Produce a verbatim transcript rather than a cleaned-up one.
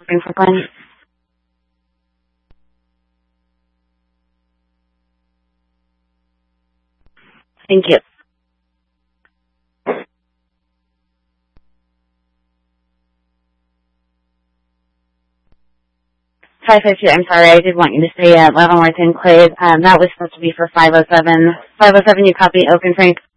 Spring Franklin. Thank you. five five two, I'm sorry, I did want you to say uh, Leavenworth Enclave. Um, that was supposed to be for five oh seven. five oh seven, you copy Oak and Frank?